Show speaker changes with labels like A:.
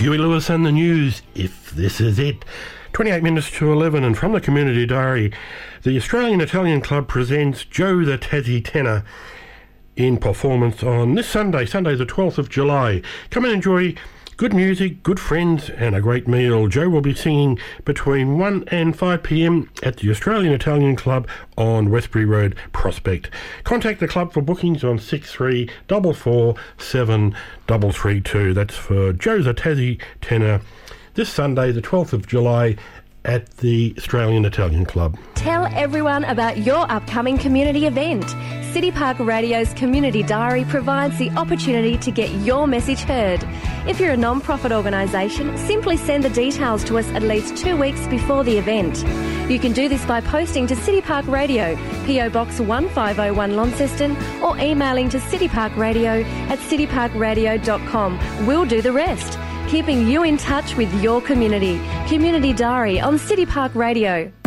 A: Huey Lewis and the News, if this is it. 28 minutes to 11, and from the Community Diary, the Australian Italian Club presents Joe the Tassie Tenor in performance on this Sunday the 12th of July. Come and enjoy good music, good friends and a great meal. Joe will be singing between 1 and 5 p.m. at the Australian Italian Club on Westbury Road, Prospect. Contact the club for bookings on 6344 7332. That's for Joe the Tassie Tenor this Sunday the 12th of July at the Australian Italian Club.
B: Tell everyone about your upcoming community event. City Park Radio's Community Diary provides the opportunity to get your message heard. If you're a non-profit organisation, simply send the details to us at least 2 weeks before the event. You can do this by posting to City Park Radio, PO Box 1501 Launceston, or emailing to cityparkradio@cityparkradio.com. We'll do the rest, keeping you in touch with your community. Community Diary on City Park Radio.